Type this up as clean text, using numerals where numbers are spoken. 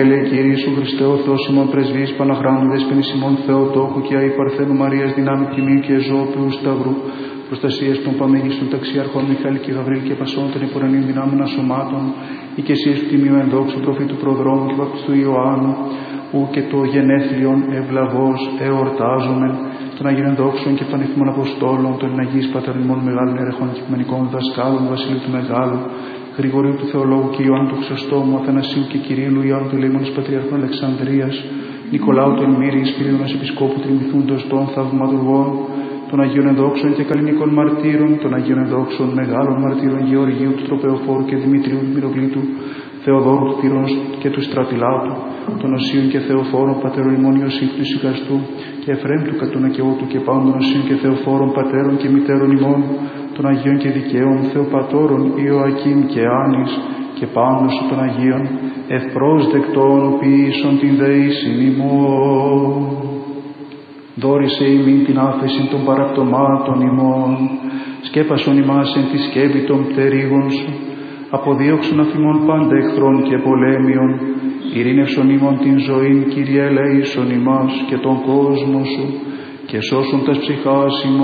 Κύριε Ιησού Χριστέ, ο Θεός ημών πρεσβείας Παναχράντου δεσποινής ημών Θεοτόκου και αη Παρθένου Μαρίας δυνάμει τιμίου και ζωοποιού Σταυρού, προστασίας των παμέγιστων ταξιάρχων Μιχαήλ και Γαβρίλ και Πασών των υπορανίων δυνάμεων ασωμάτων, οικεσίες του τιμίου ενδόξου προφήτου προδρόμου και βαπτιστού Ιωάννου, ου και το γενέθλιον ευλαβώς εορτάζομεν, των Αγίων ενδόξων και πανηθμών Αποστόλων, των Αγίης Πατέρων ημών μεγάλων ερεχών και οικουμενικών δασκάλων, Βασιλείου του Μεγάλου, Γρηγορίου του Θεολόγου και Ιωάννου του Χρυσοστόμου, Αθανασίου και Κυρίλου, Ιωάννου του Ελεήμονος Πατριαρχών Αλεξανδρίας, Νικολάου του Ελμύρη, Σπυρίδωνας Επισκόπου Τριμηθούντος των Θαυματουργών, των Αγίων Ενδόξων και Καλλινικών Μαρτύρων, των Αγίων Ενδόξων Μεγάλων Μαρτύρων Γεωργίου του Τροπεοφόρου και Δημητρίου του Μυροβλήτου, Θεοδόρου του Πυρός και του Στρατιλάτου, των Οσίων και Θεοφόρων Πατέρων ημών Ιωσήφ του Σικαστού και Εφραίμ του Κατουνακαιότου και πάντων των Οσίων και Θεοφόρων Πατέρων και Μητέρων ημών, των Αγίων και Δικαίων Θεοπατώρων Ιωακήμ και Άνης και πάντως των Αγίων ευπρόσδεκτων ποιήσων την δεήσιν ημών. Δόρισε ημίν την άφεση των παραπτωμάτων ημών, σκέπασον ημάς εν τη σκέπη των πτερίγων σου, αποδίωξον αφημών πάντα εχθρών και πολέμιων, ειρήνευσον ημών την ζωήν, Κύριε ελέησον ημάς και τον κόσμο σου, και σώσον τας ψυχάς ημών.